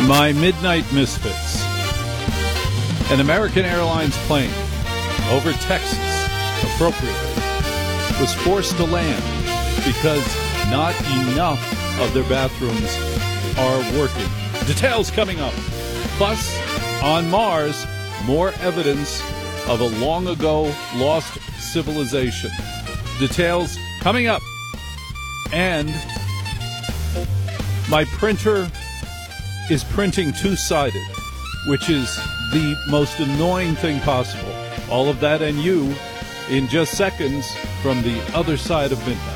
My Midnight Misfits. An American Airlines plane over Texas, appropriately, was forced to land because not enough of their bathrooms are working. Details coming up. Plus, on Mars, more evidence of a long ago lost civilization. Details coming up. And my printer is printing two-sided, which is the most annoying thing possible. All of that and you in just seconds from the other side of midnight.